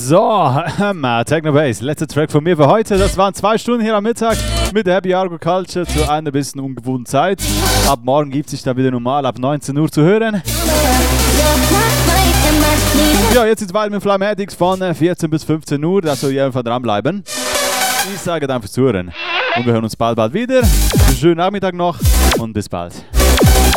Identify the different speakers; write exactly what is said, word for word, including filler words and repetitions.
Speaker 1: So, Techno Bass, letzter Track von mir für heute. Das waren zwei Stunden hier am Mittag mit der Happy Argo Culture zu einer bisschen ungewohnten Zeit. Ab morgen gibt es sich dann wieder normal ab neunzehn Uhr zu hören. Ja, jetzt ist weiter mit Flamatics von vierzehn bis fünfzehn Uhr, da soll ihr einfach dranbleiben. Ich sage dann fürs Zuhören und wir hören uns bald, bald wieder. Schönen Nachmittag noch und bis bald.